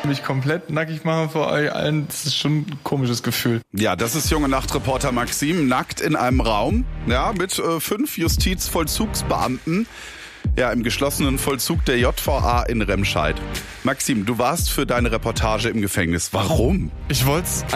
mich komplett nackig machen vor euch allen, das ist schon ein komisches Gefühl. Ja, das ist Junge Nacht-Reporter Maxim, nackt in einem Raum, ja, mit 5 Justizvollzugsbeamten, ja, im geschlossenen Vollzug der JVA in Remscheid. Maxim, du warst für deine Reportage im Gefängnis. Warum? Ich wollte es